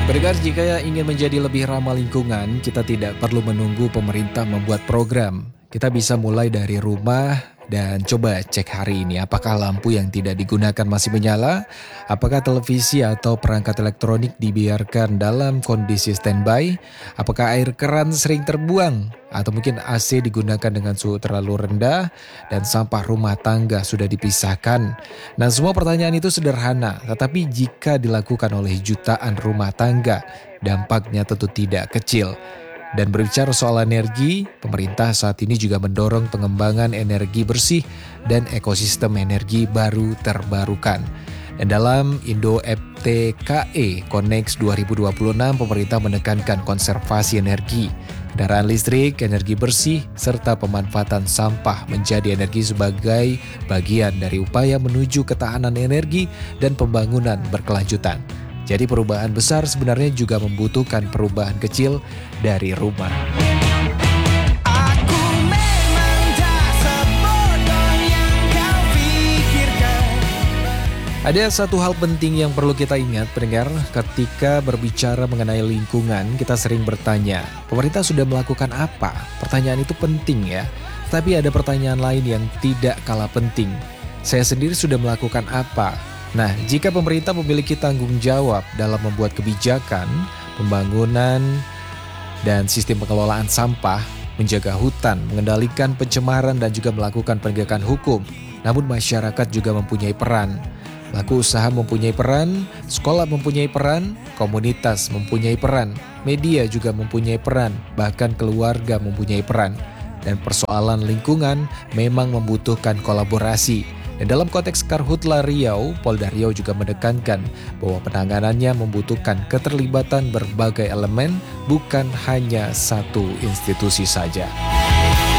Pendengar, jika ingin menjadi lebih ramah lingkungan, kita tidak perlu menunggu pemerintah membuat program. Kita bisa mulai dari rumah dan coba cek hari ini apakah lampu yang tidak digunakan masih menyala, apakah televisi atau perangkat elektronik dibiarkan dalam kondisi standby, apakah air keran sering terbuang, atau mungkin AC digunakan dengan suhu terlalu rendah, dan sampah rumah tangga sudah dipisahkan. Nah, semua pertanyaan itu sederhana, tetapi jika dilakukan oleh jutaan rumah tangga, dampaknya tentu tidak kecil. Dan berbicara soal energi, pemerintah saat ini juga mendorong pengembangan energi bersih dan ekosistem energi baru terbarukan. Dan dalam Indo FTKE Connect 2026, pemerintah menekankan konservasi energi, kendaraan listrik, energi bersih, serta pemanfaatan sampah menjadi energi sebagai bagian dari upaya menuju ketahanan energi dan pembangunan berkelanjutan. Jadi perubahan besar sebenarnya juga membutuhkan perubahan kecil dari rumah. Aku memang tak sebodoh yang kau pikirkan. Ada satu hal penting yang perlu kita ingat, pendengar, ketika berbicara mengenai lingkungan, kita sering bertanya, pemerintah sudah melakukan apa? Pertanyaan itu penting ya, tapi ada pertanyaan lain yang tidak kalah penting. Saya sendiri sudah melakukan apa? Nah, jika pemerintah memiliki tanggung jawab dalam membuat kebijakan, pembangunan, dan sistem pengelolaan sampah, menjaga hutan, mengendalikan pencemaran, dan juga melakukan penegakan hukum. Namun masyarakat juga mempunyai peran. Pelaku usaha mempunyai peran, sekolah mempunyai peran, komunitas mempunyai peran, media juga mempunyai peran, bahkan keluarga mempunyai peran. Dan persoalan lingkungan memang membutuhkan kolaborasi. Dan dalam konteks Karhutla Riau, Polda Riau juga menekankan bahwa penanganannya membutuhkan keterlibatan berbagai elemen, bukan hanya satu institusi saja.